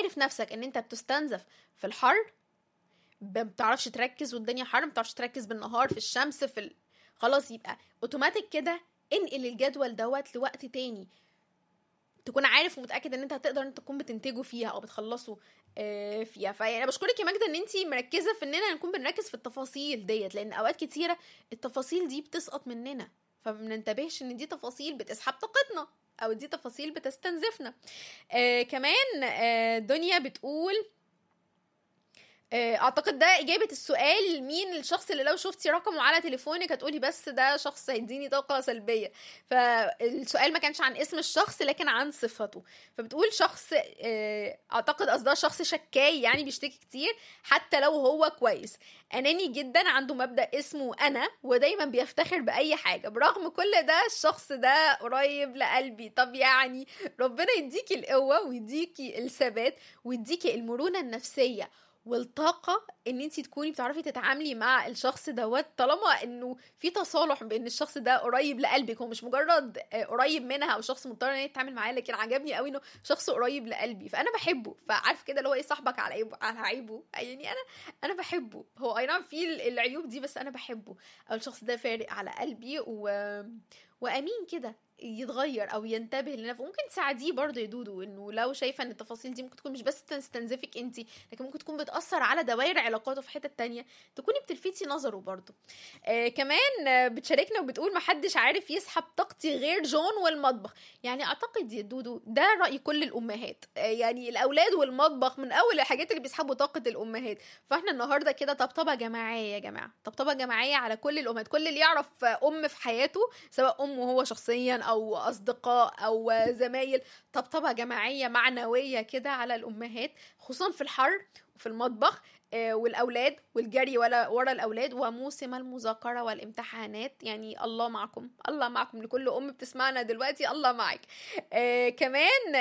عارف نفسك ان انت بتستنزف في الحر، ما بتعرفش تركز والدنيا حر، ما بتعرفش تركز بالنهار في الشمس خلاص، يبقى اوتوماتيك كده انقل الجدول دوت لوقت تاني تكون عارف ومتاكد ان انت هتقدر انت تكون بتنتجه فيها او بتخلصه فيها. فيعني انا بشكرك يا ماجدة ان انت مركزه في اننا نكون بنركز في التفاصيل ديت، لان اوقات كتيره التفاصيل دي بتسقط مننا، فمننتبهش ان دي تفاصيل بتسحب طاقتنا او دي تفاصيل بتستنزفنا. كمان دنيا بتقول اعتقد ده اجابة السؤال، مين الشخص اللي لو شفتي رقمه على تليفونك هتقولي بس ده شخص هيديني طاقة سلبية. فالسؤال ما كانش عن اسم الشخص لكن عن صفته. فبتقول شخص اعتقد قصدها شخص شكاي، يعني بيشتكي كتير حتى لو هو كويس، اناني جدا، عنده مبدأ اسمه انا، ودايما بيفتخر باي حاجة. برغم كل ده الشخص ده قريب لقلبي. طب يعني ربنا يديكي القوة ويديكي الثبات ويديكي المرونة النفسية والطاقة ان انتي تكوني بتعرفي تتعاملي مع الشخص دوت، طالما انه في تصالح بان الشخص ده قريب لقلبك، هو مش مجرد قريب منها او شخص مضطر ان يتعامل معاه، لكن عجبني قوي انه شخص قريب لقلبي فانا بحبه. فعارف كده اللي هو ايه، صاحبك على عيبه، على عيبه، يعني انا بحبه. هو اي نعم في العيوب دي بس انا بحبه، او الشخص ده فارق على قلبي وامين كده يتغير او ينتبه لنفسه. ممكن تساعديه برضه يا دودو، انه لو شايفه ان التفاصيل دي ممكن تكون مش بس تستنزفك انتي، لكن ممكن تكون بتأثر على دوائر علاقاته في حتة تانية، تكوني بتلفتي نظره برضه. كمان بتشاركنا وبتقول محدش عارف يسحب طاقتي غير جون والمطبخ. يعني اعتقد يا دودو ده رأي كل الامهات، يعني الاولاد والمطبخ من اول الحاجات اللي بيسحبوا طاقة الامهات. فاحنا النهارده كده طبطبة جماعية يا جماعة، طبطبة جماعية على كل الامهات، كل اللي يعرف ام في حياته سواء امه هو شخصيا او اصدقاء او زمايل، طبطبة جماعية معنوية كده على الامهات، خصوصا في الحر وفي المطبخ والاولاد والجري ورا الاولاد وموسم المذاكره والامتحانات. يعني الله معكم، الله معكم لكل ام بتسمعنا دلوقتي، الله معك. كمان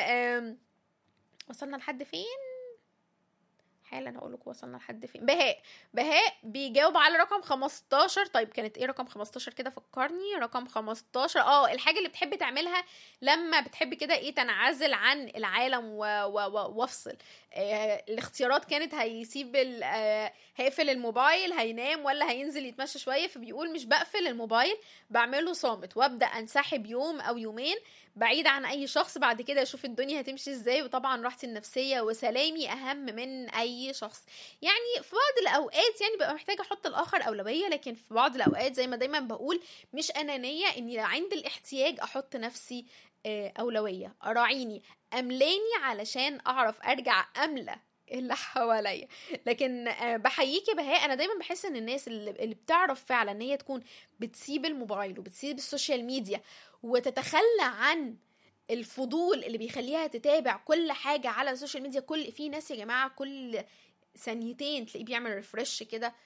وصلنا لحد فين؟ حالا هقول لكم وصلنا لحد فين. بهاء بيجاوب على رقم 15. طيب كانت ايه رقم 15 كده؟ فكرني. رقم 15 الحاجه اللي بتحبي تعملها لما بتحبي كده ايه تنعزل عن العالم وافصل. الاختيارات كانت هيسيب هيقفل الموبايل، هينام، ولا هينزل يتمشى شويه. فبيقول مش بقفل الموبايل، بعمله صامت وابدا انسحب يوم او يومين بعيد عن اي شخص، بعد كده اشوف الدنيا هتمشي ازاي، وطبعا راحتي النفسيه وسلامي اهم من اي شخص. يعني في بعض الاوقات يعني ببقى محتاجه احط الاخر اولويه، لكن في بعض الاوقات زي ما دايما بقول مش انانيه اني عند الاحتياج احط نفسي اولويه، اراعيني، املاني علشان اعرف ارجع املى اللي حواليا. لكن بحييكي بهاء، انا دايما بحس ان الناس اللي بتعرف فعلا ان هي تكون بتسيب الموبايل وبتسيب السوشيال ميديا وتتخلى عن الفضول اللي بيخليها تتابع كل حاجة على السوشيال ميديا. في ناس يا جماعة كل ثانيتين تلاقيه بيعمل ريفرش كده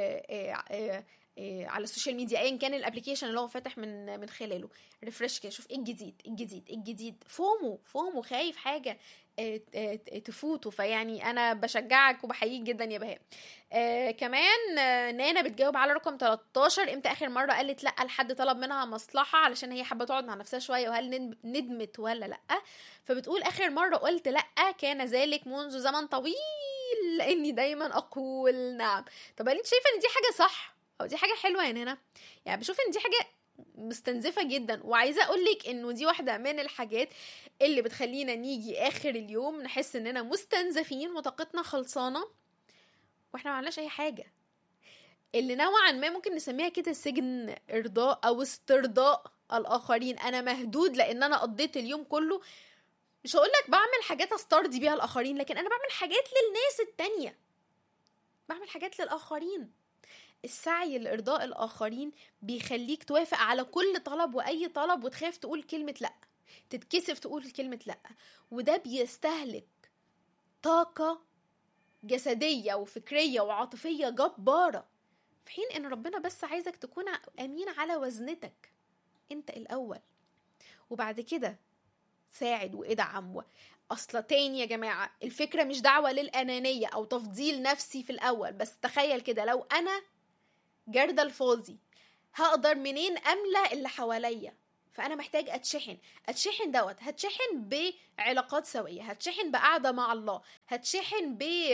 على السوشيال ميديا، ايا كان الابلكيشن اللي هو فاتح من خلاله، ريفرش كده، شوف ايه الجديد، ايه الجديد، ايه الجديد. فومو خايف حاجه تفوته. فيعني انا بشجعك وبحييك جدا يا بهاء. كمان نانا بتجاوب على رقم 13. امتى اخر مره قالت لا لحد طلب منها مصلحه علشان هي حابه تقعد مع نفسها شويه، وهل ندمت ولا لا؟ فبتقول اخر مره قلت لا كان ذلك منذ زمن طويل، لاني دايما اقول نعم. طب هل انت شايفه ان دي حاجه صح او دي حاجه حلوه يا نانا؟ يعني بشوف ان دي حاجه مستنزفه جدا، وعايزه اقولك انه دي واحده من الحاجات اللي بتخلينا نيجي اخر اليوم نحس اننا مستنزفين وطاقتنا خلصانه واحنا ما عملناش اي حاجه، اللي نوعا ما ممكن نسميها كده سجن ارضاء او استرضاء الاخرين. انا مهدود لان انا قضيت اليوم كله، مش هقولك بعمل حاجات استرضي بيها الاخرين، لكن انا بعمل حاجات للناس التانية، بعمل حاجات للاخرين. السعي لإرضاء الآخرين بيخليك توافق على كل طلب وأي طلب، وتخاف تقول كلمة لأ، تتكسف تقول كلمة لأ، وده بيستهلك طاقة جسدية وفكرية وعاطفية جبارة، في حين إن ربنا بس عايزك تكون أمين على وزنتك أنت الأول، وبعد كده ساعد وادعم. أصلا تاني يا جماعة الفكرة مش دعوة للأنانية أو تفضيل نفسي في الأول، بس تخيل كده لو أنا جردل فاضي هقدر منين املى اللي حواليا؟ فانا محتاج اتشحن دوت. هتشحن بعلاقات سويه، هتشحن بقعده مع الله، هتشحن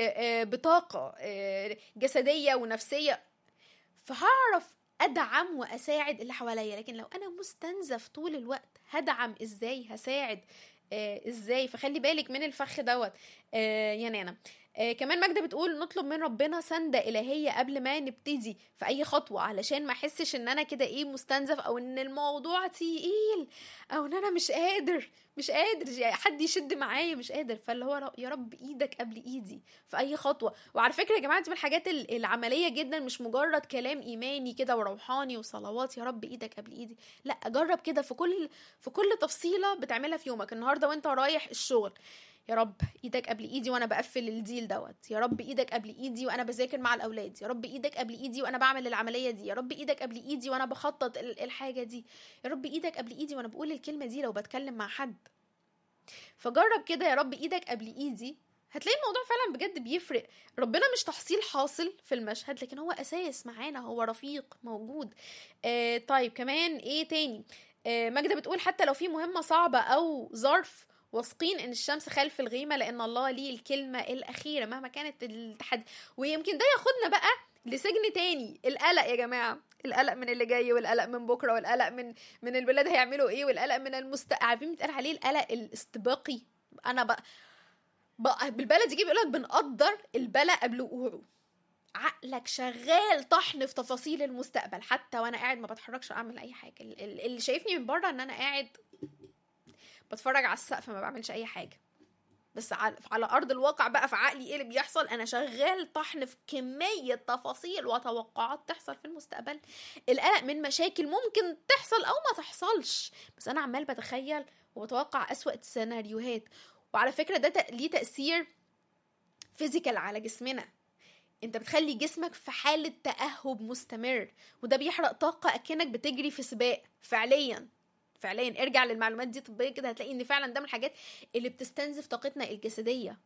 بطاقه جسديه ونفسيه، فهعرف ادعم واساعد اللي حواليا. لكن لو انا مستنزف طول الوقت، هدعم ازاي؟ هساعد ازاي؟ فخلي بالك من الفخ دوت يا نانا. كمان ماجدة بتقول نطلب من ربنا سندة إلهية قبل ما نبتدي في أي خطوة، علشان ما أحسش إن أنا كده مستنزف، أو إن الموضوع تقيل، أو إن أنا مش قادر حد يشد معايا، مش قادر. فاللي هو يا رب إيدك قبل إيدي في أي خطوة. وعلى فكرة يا جماعة، دي من الحاجات العملية جدا، مش مجرد كلام إيماني كده وروحاني وصلوات يا رب إيدك قبل إيدي. لا، جرب كده في كل تفصيلة بتعملها في يومك. النهاردة وانت رايح الشغل، يا رب ايدك قبل ايدي وانا بقفل الديل دوت، يا رب ايدك قبل ايدي وانا بذاكر مع الاولاد، يا رب ايدك قبل ايدي وانا بعمل العمليه دي، يا رب ايدك قبل ايدي وانا بخطط الحاجه دي، يا رب ايدك قبل ايدي وانا بقول الكلمه دي لو بتكلم مع حد. فجرب كده يا رب ايدك قبل ايدي، هتلاقي الموضوع فعلا بجد بيفرق. ربنا مش تحصيل حاصل في المشهد، لكن هو اساس معانا، هو رفيق موجود. طيب كمان ايه تاني؟ ماجدة بتقول حتى لو في مهمة صعبة او ظرف، واثقين ان الشمس خلف الغيمة، لان الله ليه الكلمة الاخيرة مهما كانت التحدي. ويمكن ده ياخدنا بقى لسجن تاني، القلق يا جماعة. القلق من اللي جاي، والقلق من بكرة، والقلق من الولاد هيعملوا ايه، والقلق من عارفين بيتقال عليه القلق الاستباقي. انا بقى بالبلدي كده بيقولك بنقدر البلا قبل وقوعه. عقلك شغال طحن في تفاصيل المستقبل، حتى وانا قاعد ما بتحركش اعمل اي حاجه. اللي شايفني من بره ان انا قاعد بتفرج على السقف ما بعملش اي حاجه، بس على ارض الواقع بقى في عقلي ايه اللي بيحصل؟ انا شغال طحن في كميه تفاصيل وتوقعات تحصل في المستقبل. القلق من مشاكل ممكن تحصل او ما تحصلش، بس انا عمال بتخيل وبتوقع اسوأ السيناريوهات. وعلى فكره ده ليه تاثير فيزيكال على جسمنا. انت بتخلي جسمك في حالة تأهب مستمر، وده بيحرق طاقة اكنك بتجري في سباق. فعليا ارجع للمعلومات دي طبيا كده، هتلاقي ان فعلا ده من الحاجات اللي بتستنزف طاقتنا الجسدية.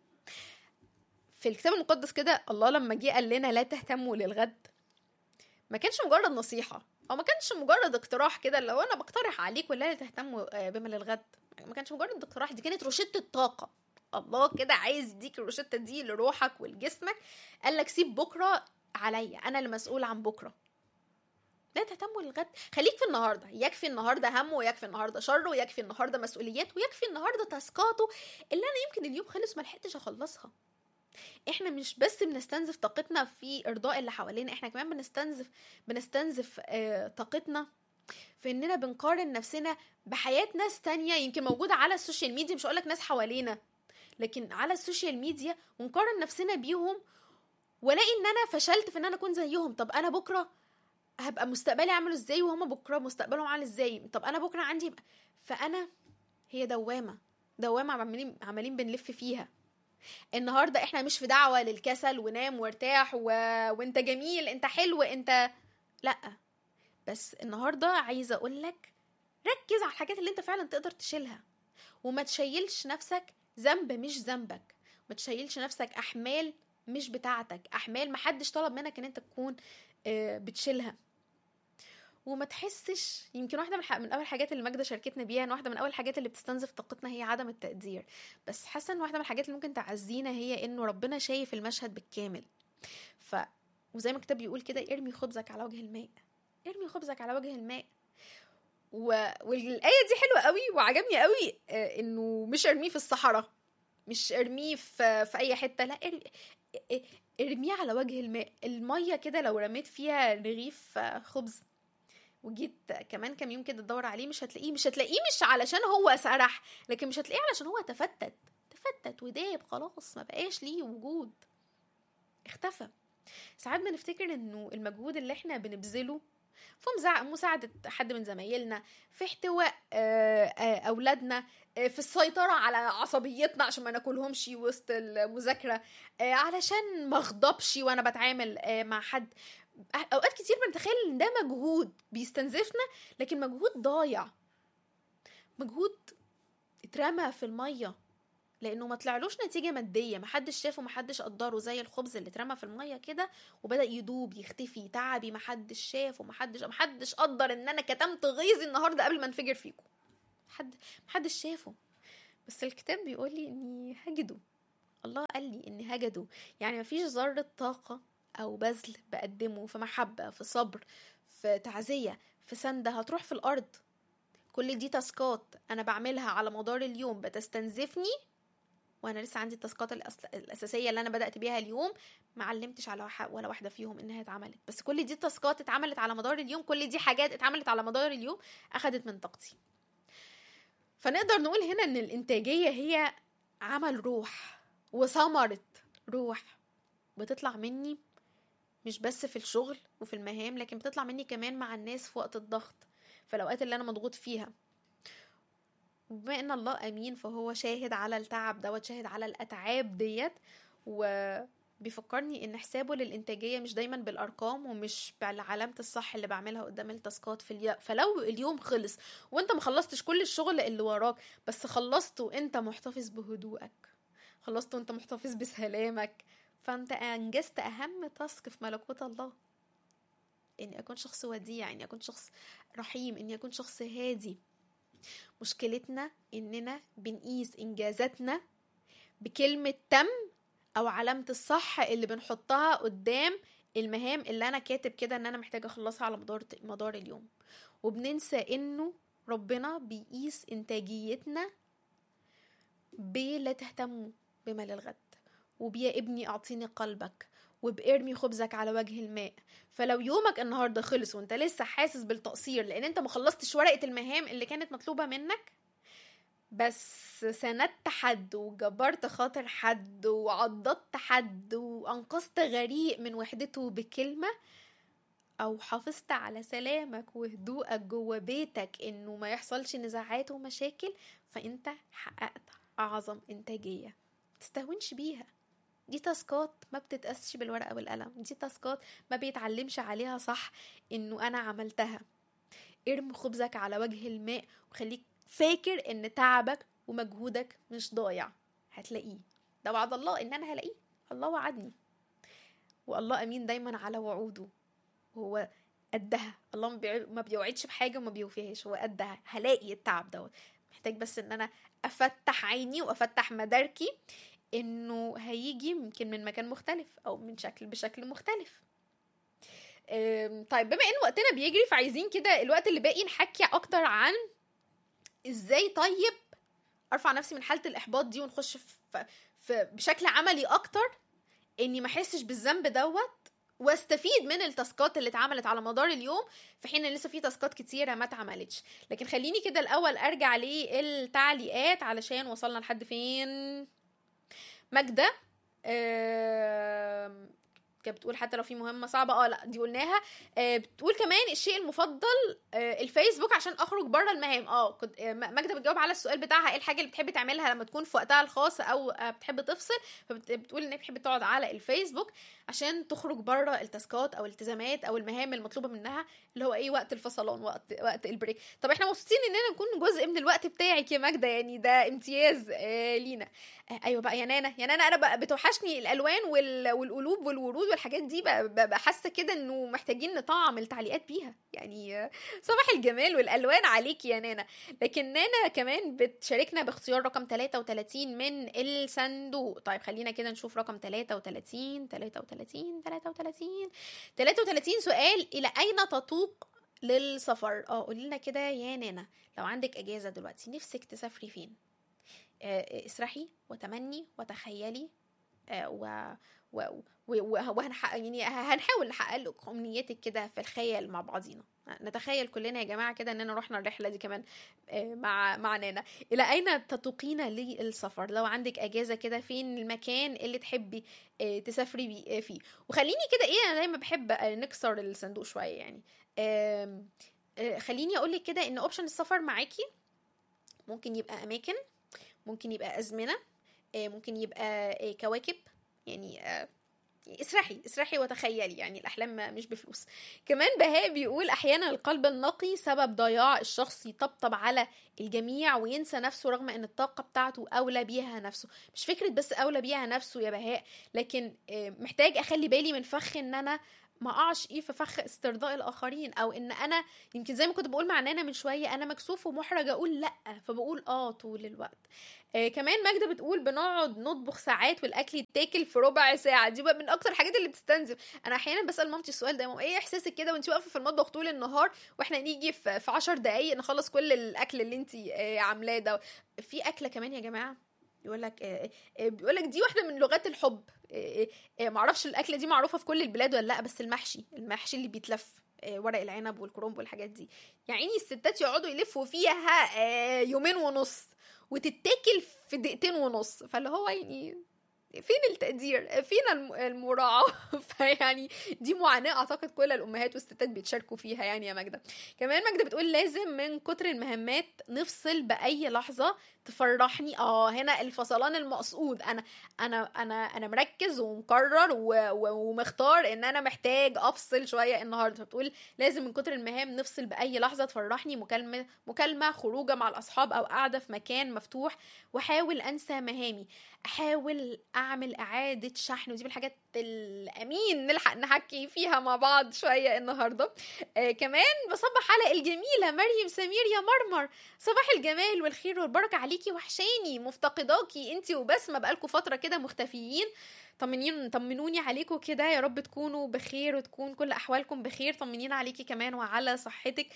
في الكتاب المقدس كده الله لما جه قال لنا لا تهتموا للغد، ما كانش مجرد نصيحة، او ما كانش مجرد اقتراح كده لو انا بقترح عليك ولا تهتموا بما للغد. ما كانش مجرد اقتراح، دي كانت روشتة طاقة. الله كده عايز يديك الروشتة دي لروحك ولجسمك. قال لك سيب بكرة عليا، انا اللي مسؤول عن بكرة. لا تهتموا للغد، خليك في النهاردة. يكفي النهاردة هم، ويكفي النهاردة شر، ويكفي النهاردة مسؤوليات، ويكفي النهاردة تاسكاته اللي انا يمكن اليوم خلص ما لحقتش اخلصها. احنا مش بس بنستنزف طاقتنا في ارضاء اللي حوالينا، احنا كمان بنستنزف طاقتنا في اننا بنقارن نفسنا بحياة ناس تانية يمكن موجودة على السوشيال ميديا. مش هقولك ناس حوالينا، لكن على السوشيال ميديا، ونقارن نفسنا بيهم، ولاقي ان انا فشلت في ان انا اكون زيهم. طب انا بكرة هبقى مستقبلي عامل ازاي وهما بكرة مستقبلهم عامل ازاي؟ طب انا بكرة عندي فانا هي دوامة عمالين بنلف فيها. النهاردة احنا مش في دعوة للكسل ونام وارتاح وانت جميل، انت حلو، انت لا. بس النهاردة عايزة اقولك ركز على الحاجات اللي انت فعلا تقدر تشيلها، وما تشيلش نفسك ذنب مش ذنبك، ما تشيلش نفسك احمال مش بتاعتك، احمال محدش طلب منك ان انت تكون بتشيلها. وما تحسش، يمكن واحدة من اول الحاجات اللي ماجدة شاركتنا بيها ان واحدة من اول الحاجات اللي بتستنزف طاقتنا هي عدم التقدير. بس حاسة ان واحدة من الحاجات اللي ممكن تعزينا هي انه ربنا شايف المشهد بالكامل. وزي ما الكتاب بيقول كده ارمي خبزك على وجه الماء، ارمي خبزك على وجه الماء. والآية دي حلوة قوي وعجبني قوي، انه مش ارميه في الصحراء، مش ارميه في اي حتة، لا ارميه على وجه الماء. المية كده لو رميت فيها رغيف خبز وجيت كمان كام يوم كده تدور عليه، مش هتلاقيه مش علشان هو سرح، لكن مش هتلاقيه علشان هو تفتت وداب خلاص، ما بقاش ليه وجود، اختفى. ساعات بنفتكر انه المجهود اللي احنا بنبذله في مساعدة حد من زمايلنا، في احتواء أولادنا، في السيطرة على عصبيتنا عشان ما ناكلهمش وسط المذاكرة، علشان ما اغضبش وانا بتعامل مع حد. اوقات كتير بنتخيل ان ده مجهود بيستنزفنا، لكن مجهود ضايع، مجهود اترمى في المية، لانه ما طلعلوش نتيجه ماديه، محدش شافه، محدش قدره، زي الخبز اللي اترمى في الميه كده وبدا يدوب يختفي، تعبي محدش شافه، محدش قدر ان انا كتمت غيظي النهارده قبل ما انفجر فيكم، محدش شافه. بس الكتاب بيقول لي اني هجده، الله قال لي اني هجده، يعني مفيش ذره طاقه او بذل بقدمه في محبه، في صبر، في تعزيه، في سنده هتروح في الارض. كل دي تاسكات انا بعملها على مدار اليوم بتستنزفني، وانا لسه عندي التاسكات الاساسيه اللي انا بدات بيها اليوم ما علمتش على ولا واحده فيهم انها اتعملت، بس كل دي تاسكات اتعملت على مدار اليوم، كل دي حاجات اتعملت على مدار اليوم اخدت من طاقتي. فنقدر نقول هنا ان الانتاجيه هي عمل روح وثمره روح بتطلع مني، مش بس في الشغل وفي المهام، لكن بتطلع مني كمان مع الناس في وقت الضغط، في الاوقات اللي انا مضغوط فيها. وبما ان الله امين فهو شاهد على التعب دوت، شاهد على الاتعاب ديت، وبيفكرني ان حسابه للانتاجيه مش دايما بالارقام ومش بالعلامه الصح اللي بعملها قدام التاسكات في اليوم. فلو اليوم خلص وانت ما خلصتش كل الشغل اللي وراك، بس خلصته وانت محتفظ بهدوءك، خلصته وانت محتفظ بسلامك، فانت انجزت اهم تاسك في ملكوت الله، اني اكون شخص وديع، اني اكون شخص رحيم، اني اكون شخص هادي. مشكلتنا اننا بنقيس انجازاتنا بكلمة تم او علامة الصح اللي بنحطها قدام المهام اللي انا كاتب كده ان انا محتاجة اخلصها على مدار اليوم، وبننسى انه ربنا بيقيس انتاجيتنا بلا تهتموا بما للغد، وبيا ابني اعطيني قلبك، وبارمي خبزك على وجه الماء. فلو يومك النهارده خلص وانت لسه حاسس بالتقصير لان انت ما خلصتش ورقه المهام اللي كانت مطلوبه منك، بس سندت حد وجبرت خاطر حد وعضدت حد وانقذت غريق من وحدته بكلمه، او حافظت على سلامك وهدوءك جوه بيتك انه ما يحصلش نزاعات ومشاكل، فانت حققت اعظم انتاجيه متستهونش بيها. دي تاسكات ما بتتقاسش بالورقة والقلم، دي تاسكات ما بيتعلمش عليها صح انه انا عملتها. ارمي خبزك على وجه الماء وخليك فاكر ان تعبك ومجهودك مش ضايع، هتلاقيه، ده وعد الله ان انا هلاقيه، الله وعدني، والله امين دايما على وعوده، وهو قدها، الله ما بيوعدش بحاجة وما بيوفيهاش، هو قدها، هلاقي التعب دوت، محتاج بس ان انا افتح عيني وافتح مداركي انه هيجي يمكن من مكان مختلف او من بشكل مختلف. طيب بما ان وقتنا بيجري فعايزين كده الوقت اللي باقي نحكي اكتر عن ازاي طيب ارفع نفسي من حالة الاحباط دي، ونخش في بشكل عملي اكتر اني ما احسش بالذنب دوت، واستفيد من التاسكات اللي اتعملت على مدار اليوم في حين ان لسه في تاسكات كتيره ما اتعملتش. لكن خليني كده الاول ارجع للتعليقات علشان وصلنا لحد فين. ماجدة كانت بتقول حتى لو في مهمة صعبة، لا دي قلناها. بتقول كمان الشيء المفضل الفيسبوك عشان اخرج بره المهام. كنت ماجدة بتجاوب على السؤال بتاعها ايه الحاجة اللي بتحب تعملها لما تكون في وقتها الخاص او بتحب تفصل، فبتقول ان هي بتحب تقعد على الفيسبوك عشان تخرج بره التاسكات او الالتزامات او المهام المطلوبة منها، اللي هو ايه وقت الفصلان، وقت البريك. طب احنا مبسوطين اننا نكون جزء من الوقت بتاعك يا ماجدة، يعني ده امتياز لينا. ايوه بقى يا نانا انا بقى بتوحشني الالوان والقلوب والورود والحاجات دي، بقى حاسه كده انه محتاجين نطعم التعليقات بيها، يعني صباح الجمال والالوان عليكي يا نانا. لكن نانا كمان بتشاركنا باختيار رقم 33 من الصندوق. طيب خلينا كده نشوف رقم 33 سؤال: الى اين تطوق للسفر؟ قولي لنا كده يا نانا، لو عندك اجازه دلوقتي نفسك تسافري فين؟ اسرحي وتمني وتخيلي، يعني هنحاول نحقق لك امنياتك كده في الخيال مع بعضينا. نتخيل كلنا يا جماعه كده اننا رحنا الرحله دي كمان مع نانا. الى اين تتوقين للسفر؟ لو عندك اجازه كده فين المكان اللي تحبي تسافري فيه؟ وخليني كده انا دايما بحب نكسر الصندوق شويه، يعني خليني اقول لك كده ان اوبشن السفر معاكي ممكن يبقى اماكن، ممكن يبقى أزمنة، ممكن يبقى كواكب، يعني اسرحي وتخيلي، يعني الأحلام مش بفلوس. كمان بهاء بيقول أحيانا القلب النقي سبب ضياع الشخص يطبطب على الجميع وينسى نفسه، رغم ان الطاقة بتاعته أولى بيها نفسه. مش فكرة بس أولى بيها نفسه يا بهاء، لكن محتاج أخلي بالي من فخ ان أنا ما اقعش في فخ استرضاء الاخرين، او ان انا يمكن زي ما كنت بقول مع نانا من شويه، انا مكسوف ومحرج اقول لا فبقول طول الوقت. كمان ماجدة بتقول بنقعد نطبخ ساعات والاكل يتاكل في ربع ساعه. دي بقى من اكتر الحاجات اللي بتستنزف. انا احيانا بسال مامتي السؤال ده، ماما ايه احساسك كده وانت واقفه في المطبخ طول النهار واحنا نيجي في 10 دقايق نخلص كل الاكل اللي انت عاملاه ده؟ في اكله كمان يا جماعه يقول لك بيقول لك دي واحده من لغات الحب. معرفش الاكله دي معروفه في كل البلاد ولا لا، بس المحشي اللي بيتلف، ورق العنب والكرنب والحاجات دي، يعني الستات يقعدوا يلفوا فيها يومين ونص وتتاكل في دقيقتين ونص. فاللي هو يعني فين التقدير، فين المراعاة؟ فيعني دي معاناة اعتقد كل الامهات والستات بيتشاركوا فيها يعني يا ماجدة. كمان ماجدة بتقول لازم من كتر المهمات نفصل باي لحظة تفرحني. هنا الفصلان المقصود، انا مركز ومقرر ومختار ان انا محتاج افصل شوية النهاردة. فبتقول لازم من كتر المهام نفصل باي لحظة تفرحني، مكالمة، خروجه مع الاصحاب، او قاعدة في مكان مفتوح، واحاول انسى مهامي، احاول اعمل اعادة شحن. ودي من الحاجات الامين نلحق نحكي فيها مع بعض شوية النهاردة. كمان بصبح على الجميلة مريم سمير يا مرمر، صباح الجمال والخير والبركة عليكي، وحشاني مفتقداكي انتي وبسمة، بقالكوا فترة كده مختفيين. طمنوني عليكم كده، يا رب تكونوا بخير وتكون كل احوالكم بخير. طمنين عليكي كمان وعلى صحتك.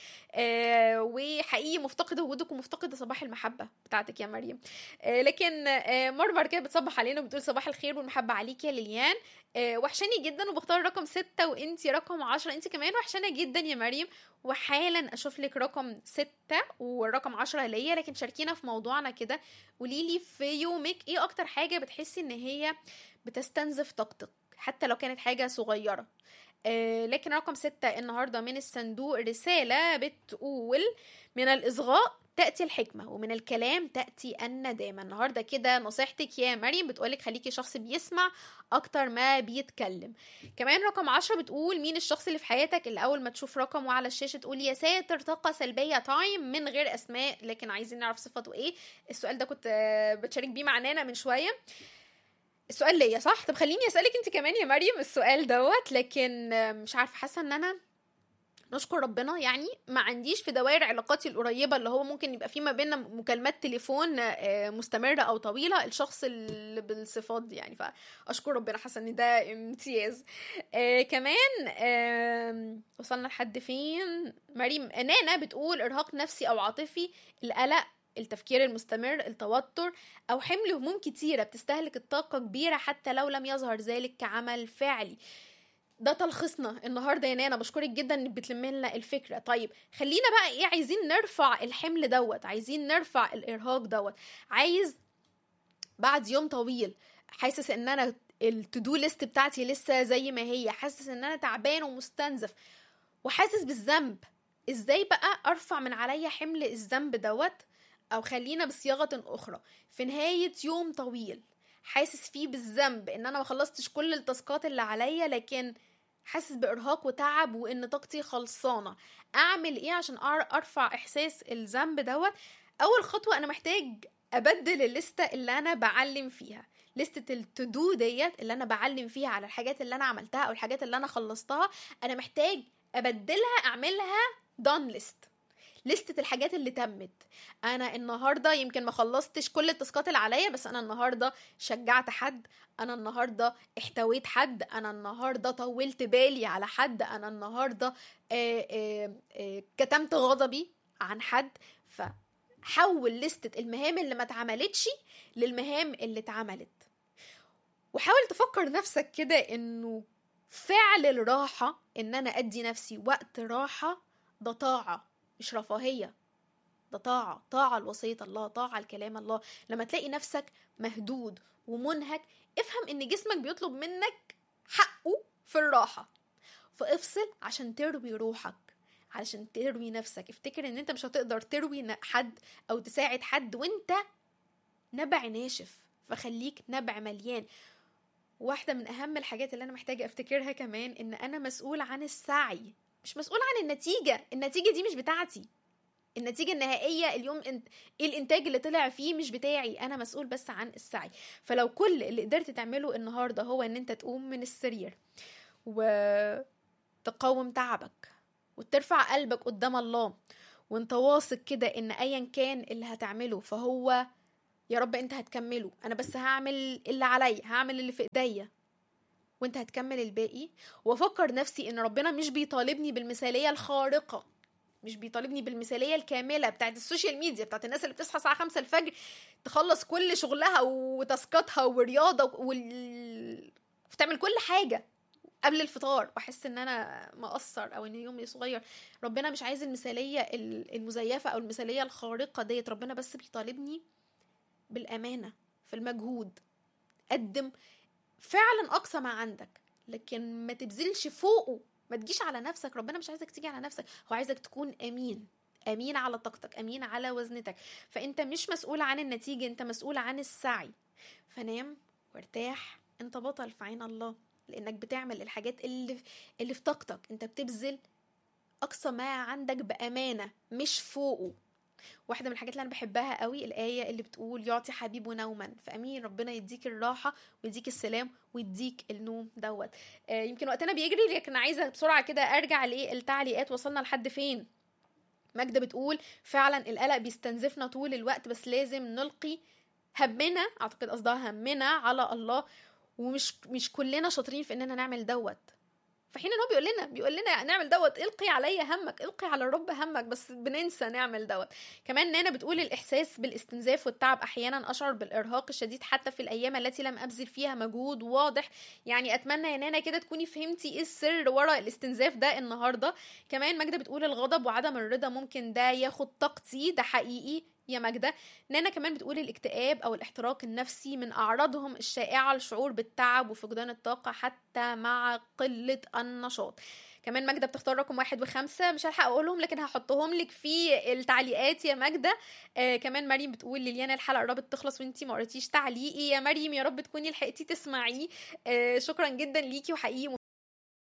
وحقيقي مفتقده وجودك ومفتقده صباح المحبه بتاعتك يا مريم. لكن مرمر كده بتصبح علينا وبتقول صباح الخير والمحبه عليكي يا ليليان. وحشاني جدا، وبختار رقم 6 وانتي رقم 10. انتي كمان وحشانة جدا يا مريم، وحالا اشوف لك رقم 6 والرقم 10 ليا. لكن شاركينا في موضوعنا كده، قوليلي في يومك ايه اكتر حاجة بتحسي ان هي بتستنزف طاقتك حتى لو كانت حاجة صغيرة. لكن رقم 6 النهاردة من الصندوق رسالة بتقول من الإصغاء تأتي الحكمة ومن الكلام تأتي الندامة. النهاردة كده نصيحتك يا مريم بتقولك خليكي شخص بيسمع أكتر ما بيتكلم. كمان رقم 10 بتقول مين الشخص اللي في حياتك اللي أول ما تشوف رقمه على الشاشة تقول يا ساتر طاقة سلبية تايم، من غير أسماء لكن عايزين نعرف صفته إيه. السؤال ده كنت بتشارك بيه مع نانا من شوية. السؤال ليا صح؟ طب خليني أسألك انت كمان يا مريم السؤال دوت، لكن مش عارفة، حاسة ان انا نشكر ربنا يعني ما عنديش في دوائر علاقاتي القريبة اللي هو ممكن يبقى في ما بيننا مكالمات تليفون مستمرة او طويلة الشخص اللي بالصفات دي يعني، فاشكر ربنا، حاسة ان ده امتياز. كمان وصلنا لحد فين؟ مريم نانا بتقول ارهاق نفسي او عاطفي، القلق، التفكير المستمر، التوتر، او حمل هموم كتيرة بتستهلك الطاقة كبيرة حتى لو لم يظهر ذلك كعمل فعلي. ده تلخيصنا النهارده يا نانا، بشكرك جدا انك بتلمي لنا الفكره. طيب خلينا بقى ايه، عايزين نرفع الحمل دوت، عايزين نرفع الارهاق دوت. عايز بعد يوم طويل حاسس ان انا التودو ليست بتاعتي لسه زي ما هي، حاسس ان انا تعبان ومستنزف وحاسس بالذنب، ازاي بقى ارفع من عليا حمل الذنب دوت؟ او خلينا بصياغه اخرى، في نهايه يوم طويل حاسس فيه بالذنب ان انا ما خلصتش كل التاسكات اللي عليا، لكن حاسس بارهاق وتعب وان طاقتي خلصانه، اعمل ايه عشان ارفع احساس الذنب دوت؟ اول خطوه انا محتاج ابدل الليسته اللي انا بعلم فيها، لستة التودو ديت اللي انا بعلم فيها على الحاجات اللي انا عملتها او الحاجات اللي انا خلصتها، انا محتاج ابدلها اعملها done list، لستة الحاجات اللي تمت. انا النهاردة يمكن ما خلصتش كل التاسكات اللي عليا، بس انا النهاردة شجعت حد، انا النهاردة احتويت حد، انا النهاردة طولت بالي على حد، انا النهاردة كتمت غضبي عن حد. فحول لستة المهام اللي ما اتعملتش للمهام اللي اتعملت، وحاول تفكر نفسك كده انه فعل الراحة، ان انا ادي نفسي وقت راحة، ده طاعة مش رفاهية، ده طاعة لوصية الله، طاعة لكلام الله. لما تلاقي نفسك مهدود ومنهك افهم ان جسمك بيطلب منك حقه في الراحة، فافصل عشان تروي روحك، علشان تروي نفسك. افتكر ان انت مش هتقدر تروي حد او تساعد حد وانت نبع ناشف، فخليك نبع مليان. واحدة من أهم الحاجات اللي أنا محتاجة أفتكرها كمان إن أنا مسؤول عن السعي، مش مسؤول عن النتيجة. النتيجة دي مش بتاعتي، النتيجة النهائية اليوم ايه الانتاج اللي طلع فيه مش بتاعي، انا مسؤول بس عن السعي. فلو كل اللي قدرت تعمله النهاردة هو ان انت تقوم من السرير وتقاوم تعبك وترفع قلبك قدام الله، وانت واثق كده ان ايا كان اللي هتعمله فهو يا رب انت هتكمله، انا بس هعمل اللي عليا، هعمل اللي في ايديا وانت هتكمل الباقي. وافكر نفسي ان ربنا مش بيطالبني بالمثالية الخارقة، مش بيطالبني بالمثاليه الكامله بتاعت السوشيال ميديا، بتاعت الناس اللي بتصحى الساعه 5 الفجر تخلص كل شغلها وتاسكاتها ورياضه وتعمل كل حاجه قبل الفطار واحس ان انا مقصر او ان يومي صغير. ربنا مش عايز المثاليه المزيفه او المثاليه الخارقه ديت، ربنا بس بيطالبني بالامانه في المجهود. قدم فعلا اقصى ما عندك، لكن ما تبذلش فوقه، ما تجيش على نفسك. ربنا مش عايزك تيجي على نفسك، هو عايزك تكون امين، امين على طاقتك، امين على وزنتك. فانت مش مسؤول عن النتيجة، انت مسؤول عن السعي. فنام وارتاح، انت بطل في عين الله، لانك بتعمل الحاجات اللي في طاقتك، انت بتبذل اقصى ما عندك بامانة مش فوقه. واحدة من الحاجات اللي أنا بحبها قوي الآية اللي بتقول يعطي حبيبه نوما، فأمين ربنا يديك الراحة ويديك السلام ويديك النوم دوت. يمكن وقتنا بيجري، لكن عايزة بسرعة كده أرجع للتعليقات، وصلنا لحد فين؟ ماجدة بتقول فعلا القلق بيستنزفنا طول الوقت، بس لازم نلقي همنا، أعتقد قصدها همنا، على الله. ومش كلنا شاطرين في إننا نعمل دوت، في حين ان هو بيقول لنا نعمل دوت، القي علي همك، القي على الرب همك، بس بننسى نعمل دوت. كمان نانا بتقول الاحساس بالاستنزاف والتعب احيانا اشعر بالارهاق الشديد حتى في الايام التي لم ابذل فيها مجهود واضح. يعني اتمنى يا نانا كده تكوني فهمتي ايه السر ورا الاستنزاف ده النهارده. كمان ماجدة بتقول الغضب وعدم الرضا ممكن ده ياخد طاقتي، ده حقيقي يا ماجدة. نانا كمان بتقول الاكتئاب او الاحتراق النفسي من اعراضهم الشائعة الشعور بالتعب وفقدان الطاقة حتى مع قلة النشاط. كمان ماجدة بتختار رقم 1 و5، مش هلحق اقولهم لكن هحطهم لك في التعليقات يا ماجدة. كمان مريم بتقول ليليانا الحلقة قربت تخلص وانتي ما قريتيش تعليقي. يا مريم يا رب تكوني لحقتي تسمعيه. شكرا جدا ليكي، وحقيقي